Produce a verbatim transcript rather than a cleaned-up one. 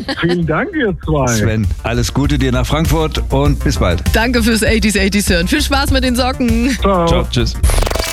Vielen Dank, ihr zwei. Sven, alles Gute dir nach Frankfurt und bis bald. Danke fürs achtziger achtziger hören. Viel Spaß mit den Socken. Ciao. Ciao, tschüss.